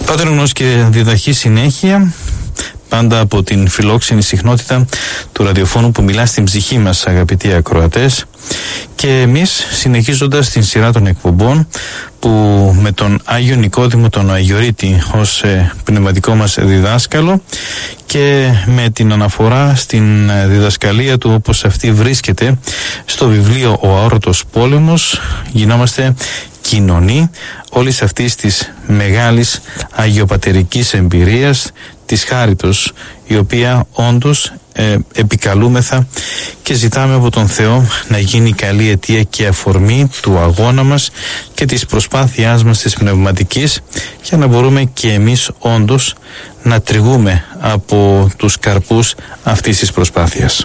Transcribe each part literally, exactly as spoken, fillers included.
Πάτερ γνώση και διδαχή συνέχεια, πάντα από την φιλόξενη συχνότητα του ραδιοφώνου που μιλά στην ψυχή μας, αγαπητοί ακροατές, και εμείς συνεχίζοντας την σειρά των εκπομπών που με τον Άγιο Νικόδημο τον Αγιορείτη ως ε, πνευματικό μας διδάσκαλο και με την αναφορά στην διδασκαλία του όπως αυτή βρίσκεται στο βιβλίο «Ο Αόρατος Πόλεμος», γινόμαστε κοινωνοί όλης αυτής της μεγάλης αγιοπατερικής εμπειρίας της χάριτος, η οποία όντως ε, επικαλούμεθα και ζητάμε από τον Θεό να γίνει καλή αιτία και αφορμή του αγώνα μας και της προσπάθειάς μας της πνευματικής, για να μπορούμε και εμείς όντως να τριγούμε από τους καρπούς αυτής της προσπάθειας.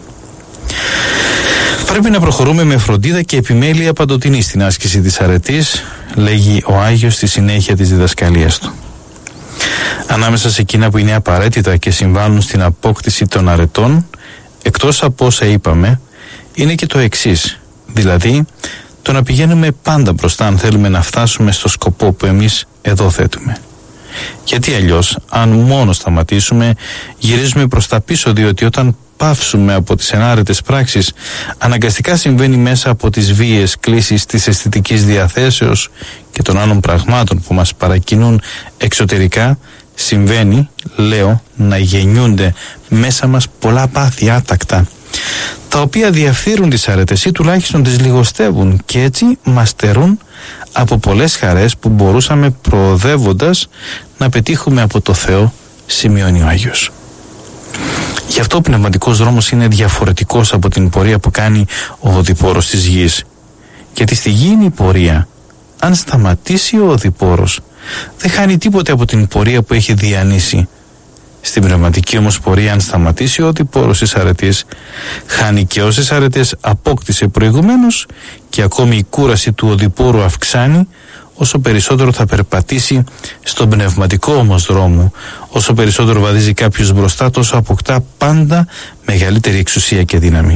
Πρέπει να προχωρούμε με φροντίδα και επιμέλεια παντοτινή στην άσκηση της αρετής, λέγει ο Άγιος στη συνέχεια της διδασκαλίας του. Ανάμεσα σε εκείνα που είναι απαραίτητα και συμβάλλουν στην απόκτηση των αρετών, εκτός από όσα είπαμε, είναι και το εξής, δηλαδή το να πηγαίνουμε πάντα μπροστά αν θέλουμε να φτάσουμε στο σκοπό που εμείς εδώ θέτουμε. Γιατί αλλιώς, αν μόνο σταματήσουμε, γυρίζουμε προς τα πίσω, διότι όταν πάυσουμε από τις ενάρετες πράξεις, αναγκαστικά συμβαίνει μέσα από τις βίαιες κλίσεις της αισθητικής διαθέσεως και των άλλων πραγμάτων που μας παρακινούν εξωτερικά, συμβαίνει, λέω, να γεννιούνται μέσα μας πολλά πάθη άτακτα, τα οποία διαφθείρουν τις αρετές ή τουλάχιστον τις λιγοστεύουν, και έτσι μας στερούν από πολλές χαρές που μπορούσαμε προοδεύοντας να πετύχουμε από το Θεό, σημειώνει ο Άγιος. Γι' αυτό ο πνευματικός δρόμος είναι διαφορετικός από την πορεία που κάνει ο οδηπόρος της γης. Γιατί στη γη είναι η πορεία. Αν σταματήσει ο οδηπόρος, δεν χάνει τίποτε από την πορεία που έχει διανύσει. Στην πνευματική όμως πορεία, αν σταματήσει ο οδηπόρος της αρετής, χάνει και όσες αρετές απόκτησε προηγουμένως, και ακόμη η κούραση του οδηπόρου αυξάνει όσο περισσότερο θα περπατήσει στον πνευματικό όμως δρόμο. Όσο περισσότερο βαδίζει κάποιος μπροστά, τόσο αποκτά πάντα μεγαλύτερη εξουσία και δύναμη.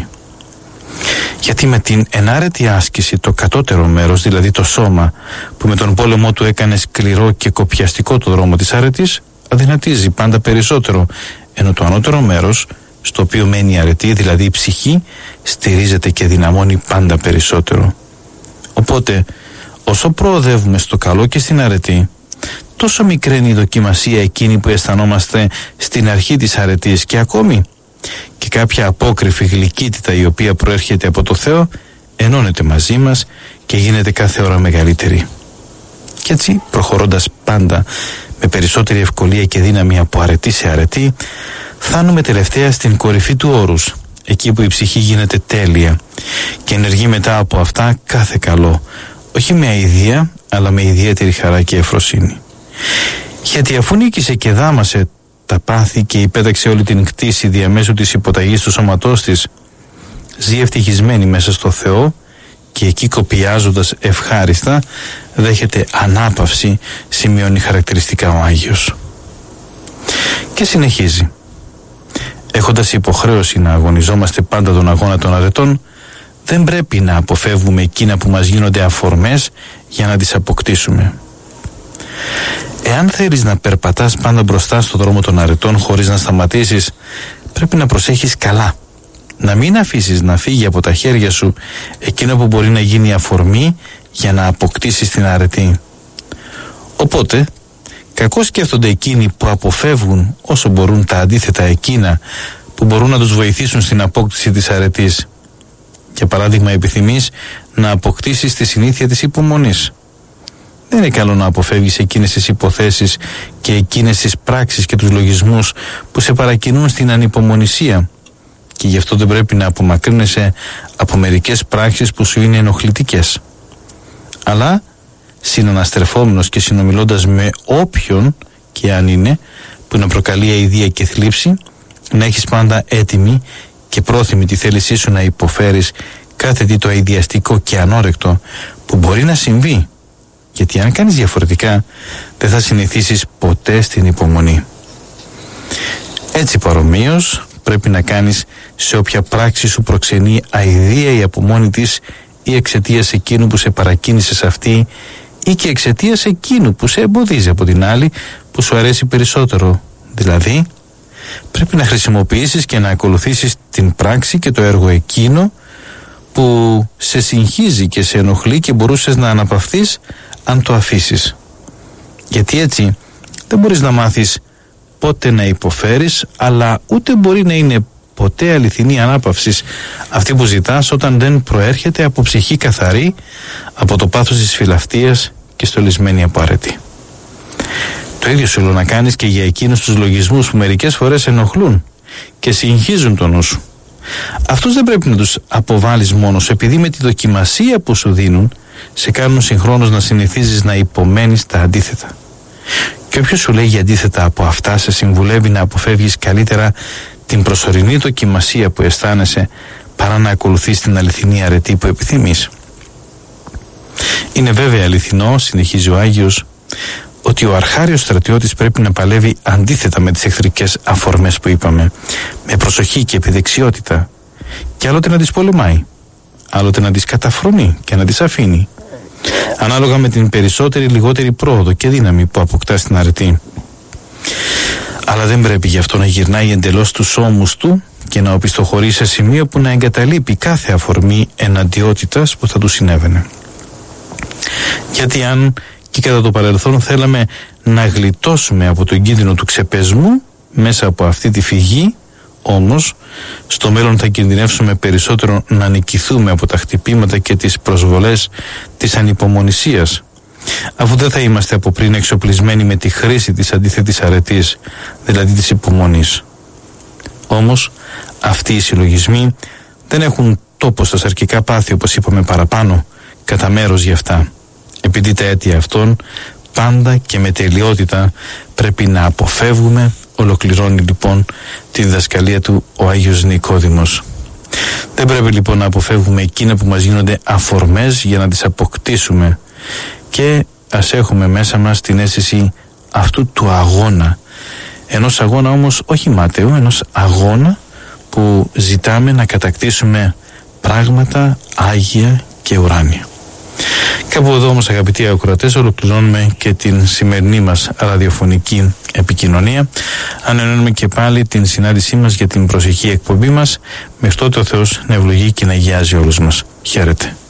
Γιατί με την ενάρετη άσκηση, το κατώτερο μέρος, δηλαδή το σώμα, που με τον πόλεμό του έκανε σκληρό και κοπιαστικό το δρόμο της αρετής, αδυνατίζει πάντα περισσότερο, ενώ το ανώτερο μέρος, στο οποίο μένει η αρετή, δηλαδή η ψυχή, στηρίζεται και δυναμώνει πάντα περισσότερο. Οπότε, όσο προοδεύουμε στο καλό και στην αρετή, τόσο μικραίνει η δοκιμασία εκείνη που αισθανόμαστε στην αρχή της αρετής, και ακόμη και κάποια απόκρυφη γλυκύτητα η οποία προέρχεται από το Θεό ενώνεται μαζί μας και γίνεται κάθε ώρα μεγαλύτερη. Και έτσι, προχωρώντας πάντα με περισσότερη ευκολία και δύναμη από αρετή σε αρετή, φτάνουμε τελευταία στην κορυφή του όρους, εκεί που η ψυχή γίνεται τέλεια και ενεργεί μετά από αυτά κάθε καλό, όχι με αηδία, αλλά με ιδιαίτερη χαρά και ευφροσύνη. Γιατί αφού νίκησε και δάμασε τα πάθη και υπέταξε όλη την κτήση διαμέσου της υποταγής του σώματός της, ζει ευτυχισμένη μέσα στο Θεό, και εκεί κοπιάζοντας ευχάριστα δέχεται ανάπαυση, σημειώνει χαρακτηριστικά ο Άγιος. Και συνεχίζει: έχοντας υποχρέωση να αγωνιζόμαστε πάντα τον αγώνα των αρετών, δεν πρέπει να αποφεύγουμε εκείνα που μας γίνονται αφορμές για να τις αποκτήσουμε. Εάν θέλεις να περπατάς πάντα μπροστά στο δρόμο των αρετών χωρίς να σταματήσεις, πρέπει να προσέχεις καλά, να μην αφήσεις να φύγει από τα χέρια σου εκείνο που μπορεί να γίνει αφορμή για να αποκτήσεις την αρετή. Οπότε, κακώς σκέφτονται εκείνοι που αποφεύγουν όσο μπορούν τα αντίθετα εκείνα που μπορούν να τους βοηθήσουν στην απόκτηση της αρετής. Για παράδειγμα, επιθυμείς να αποκτήσεις τη συνήθεια της υπομονής. Δεν είναι καλό να αποφεύγεις εκείνες τις υποθέσεις και εκείνες τις πράξεις και τους λογισμούς που σε παρακινούν στην ανυπομονησία, και γι' αυτό δεν πρέπει να απομακρύνεσαι από μερικές πράξεις που σου είναι ενοχλητικές. Αλλά συναναστρεφόμενος και συνομιλώντας με όποιον και αν είναι που να προκαλεί αηδία και θλίψη, να έχεις πάντα έτοιμη και πρόθυμη τη θέλησή σου να υποφέρεις κάθε τι το αηδιαστικό και ανόρεκτο που μπορεί να συμβεί, γιατί αν κάνεις διαφορετικά δεν θα συνηθίσεις ποτέ στην υπομονή. Έτσι παρομοίως πρέπει να κάνεις σε όποια πράξη σου προξενεί αηδία ή από μόνη της, ή εξαιτίας εκείνου που σε παρακίνησε σε αυτή, ή και εξαιτίας εκείνου που σε εμποδίζει από την άλλη, που σου αρέσει περισσότερο. Δηλαδή, πρέπει να χρησιμοποιήσεις και να ακολουθήσεις την πράξη και το έργο εκείνο που σε συγχύζει και σε ενοχλεί και μπορούσες να αναπαυθείς αν το αφήσεις. Γιατί έτσι δεν μπορείς να μάθεις πότε να υποφέρεις, αλλά ούτε μπορεί να είναι ποτέ αληθινή ανάπαυση αυτή που ζητάς όταν δεν προέρχεται από ψυχή καθαρή, από το πάθος της φιλαυτίας και στολισμένη από αρετή. Το ίδιο σου λέω να κάνεις και για εκείνους τους λογισμούς που μερικές φορές ενοχλούν και συγχύζουν τον νου σου. Αυτούς δεν πρέπει να τους αποβάλεις μόνος, επειδή με τη δοκιμασία που σου δίνουν σε κάνουν συγχρόνως να συνηθίζεις να υπομένεις τα αντίθετα. Και όποιος σου λέγει αντίθετα από αυτά σε συμβουλεύει να αποφεύγεις καλύτερα την προσωρινή δοκιμασία που αισθάνεσαι παρά να ακολουθείς την αληθινή αρετή που επιθυμείς. Είναι βέβαια αληθινό, συνεχίζει ο Άγιος, ότι ο αρχάριος στρατιώτης πρέπει να παλεύει αντίθετα με τις εχθρικές αφορμές που είπαμε, με προσοχή και επιδεξιότητα, και άλλοτε να τις πολεμάει, άλλοτε να τις καταφρονεί και να τις αφήνει, ανάλογα με την περισσότερη ή λιγότερη πρόοδο και δύναμη που αποκτά στην αρετή. Αλλά δεν πρέπει γι' αυτό να γυρνάει εντελώς τους ώμους του και να οπισθοχωρεί σε σημείο που να εγκαταλείπει κάθε αφορμή εναντιότητας που θα του συνέβαινε. Γιατί αν και κατά το παρελθόν θέλαμε να γλιτώσουμε από τον κίνδυνο του ξεπεσμού μέσα από αυτή τη φυγή, όμως στο μέλλον θα κινδυνεύσουμε περισσότερο να νικηθούμε από τα χτυπήματα και τις προσβολές της ανυπομονησίας, αφού δεν θα είμαστε από πριν εξοπλισμένοι με τη χρήση της αντίθετης αρετής, δηλαδή της υπομονής. Όμως αυτοί οι συλλογισμοί δεν έχουν τόπο στα σαρκικά πάθη, όπως είπαμε παραπάνω, κατά μέρος γι' αυτά, επειδή τα αίτια αυτών πάντα και με τελειότητα πρέπει να αποφεύγουμε. Ολοκληρώνει λοιπόν τη διδασκαλία του ο Άγιος Νικόδημος. Δεν πρέπει λοιπόν να αποφεύγουμε εκείνα που μας γίνονται αφορμές για να τις αποκτήσουμε, και ας έχουμε μέσα μας την αίσθηση αυτού του αγώνα, ενός αγώνα όμως όχι μάταιου, ενός αγώνα που ζητάμε να κατακτήσουμε πράγματα άγια και ουράνια. Κάπου εδώ όμως, αγαπητοί ακροατές, ολοκληρώνουμε και την σημερινή μας ραδιοφωνική επικοινωνία. Ανανεώνουμε και πάλι την συνάντησή μας για την προσεχή εκπομπή μας. Μέχρι τότε ο Θεός να ευλογεί και να αγιάζει όλους μας. Χαίρετε.